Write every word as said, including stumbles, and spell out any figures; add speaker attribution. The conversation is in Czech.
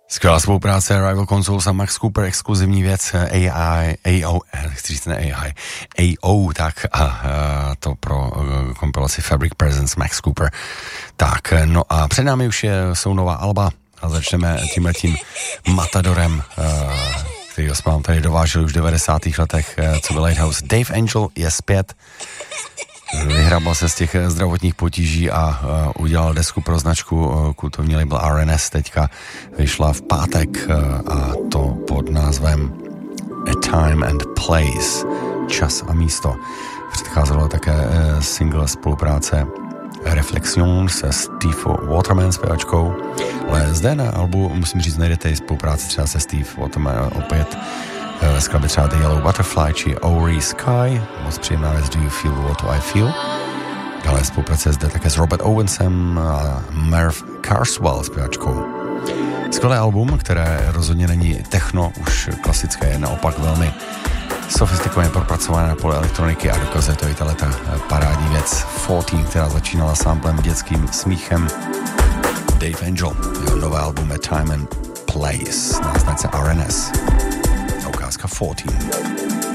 Speaker 1: Skvělá spolupráce Rival Consoles a Max Cooper, exkluzivní věc A I, A O, chci říct ne A I, A O, tak a, a to pro kompilaci Fabric Presence Max Cooper. Tak, no a před námi už je, jsou nová alba a začneme tímhletím Matadorem, který jsme vám tady dováželi už v devadesátých letech, co byl Lighthouse. Dave Angel je zpět, vyhrabal se z těch zdravotních potíží a uh, udělal desku pro značku uh, kultovní label R N S, teďka vyšla v pátek uh, a to pod názvem A Time and Place, čas a místo. Předcházelo také uh, single spolupráce Reflexion se Steve Waterman zpěvačkou, ale zde na albu, musím říct, najdete i spolupráci třeba se Steve Waterman opět skladby třeba The Yellow Butterfly či Ori Sky, moc příjemná věc Do You Feel What I Feel. Dále spolupráce zde také s Robert Owensem a Merv Carswell zpěvačkou. Skvělé album, které rozhodně není techno, už klasické, je naopak velmi sofistikovaně propracované na poli elektroniky a dokazuje to i tato parádní věc čtrnáct, která začínala samplem dětským smíchem. Dave Angel, jeho nové album A Time and Place na značce R N S. Ukázka čtrnáct.